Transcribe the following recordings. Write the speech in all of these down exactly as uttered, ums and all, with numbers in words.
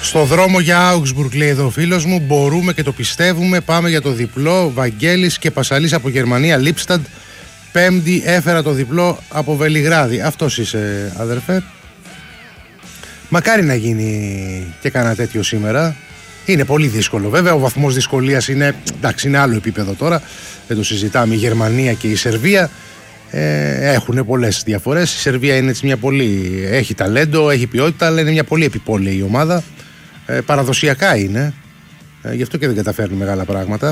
Στο δρόμο για Augsburg, λέει εδώ ο φίλος μου. Μπορούμε και το πιστεύουμε. Πάμε για το διπλό. Βαγγέλης και Πασαλής από Γερμανία. Λίπσταντ. Πέμπτη έφερα το διπλό από Βελιγράδι. Αυτός είσαι, αδερφέ. Μακάρι να γίνει και κανένα τέτοιο σήμερα. Είναι πολύ δύσκολο. Βέβαια, ο βαθμός δυσκολίας είναι, εντάξει, είναι άλλο επίπεδο τώρα. Δεν το συζητάμε. Η Γερμανία και η Σερβία ε, έχουν πολλές διαφορές. Η Σερβία είναι έτσι μια πολύ. Έχει ταλέντο, έχει ποιότητα, αλλά είναι μια πολύ επιπόλαιη ομάδα. Ε, παραδοσιακά είναι. Ε, γι' αυτό και δεν καταφέρνει μεγάλα πράγματα.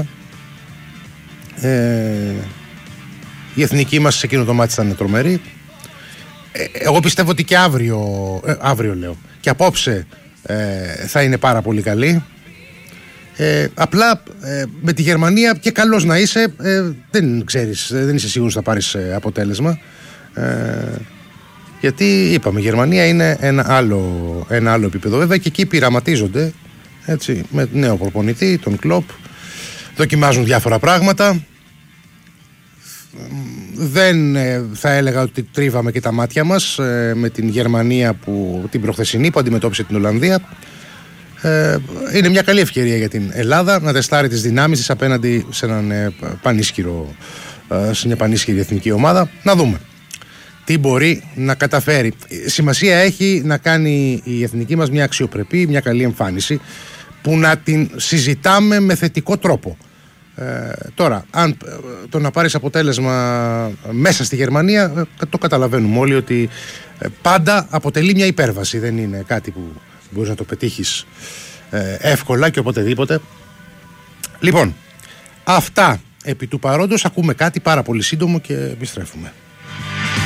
Ε, η εθνική μας σε εκείνο το μάτι ήταν τρομερή. Ε, εγώ πιστεύω ότι και αύριο, ε, αύριο λέω, και απόψε ε, θα είναι πάρα πολύ καλή. Ε, απλά ε, με τη Γερμανία και καλός να είσαι, ε, δεν ξέρεις, δεν είσαι σίγουρος θα πάρεις ε, αποτέλεσμα. Ε, γιατί είπαμε, η Γερμανία είναι ένα άλλο, ένα άλλο επίπεδο. Βέβαια και εκεί πειραματίζονται, έτσι, με νέο προπονητή, τον Κλοπ. Δοκιμάζουν διάφορα πράγματα. Δεν ε, θα έλεγα ότι τρίβαμε και τα μάτια μας ε, με την Γερμανία που, την προχθεσινή που αντιμετώπισε την Ολλανδία. Ε, είναι μια καλή ευκαιρία για την Ελλάδα να τεστάρει τις δυνάμεις της απέναντι σε, έναν, ε, πανίσχυρο, ε, σε μια πανίσχυρη εθνική ομάδα. Να δούμε τι μπορεί να καταφέρει. Σημασία έχει να κάνει η εθνική μας μια αξιοπρεπή, μια καλή εμφάνιση που να την συζητάμε με θετικό τρόπο. Ε, τώρα, αν ε, το να πάρεις αποτέλεσμα μέσα στη Γερμανία, ε, το καταλαβαίνουμε όλοι ότι ε, πάντα αποτελεί μια υπέρβαση. Δεν είναι κάτι που μπορείς να το πετύχεις ε, εύκολα και οποτεδήποτε. Λοιπόν, αυτά επί του παρόντος. Ακούμε κάτι πάρα πολύ σύντομο και επιστρέφουμε.